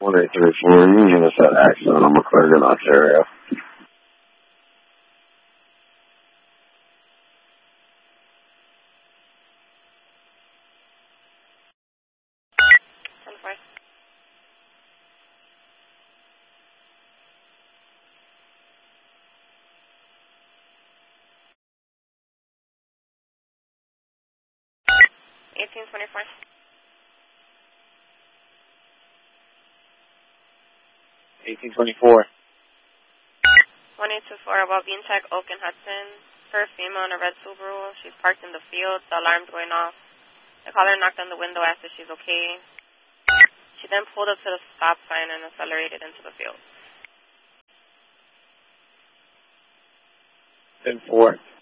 1834, Union is at accident on McClurgan, Ontario. Eighteen 24. 1824, above Beantech, Oak and Hudson. First female in a red Subaru. She's parked in the field. The alarm's going off. The caller knocked on the window, asked if she's okay. She then pulled up to the stop sign and accelerated into the field. 10-4.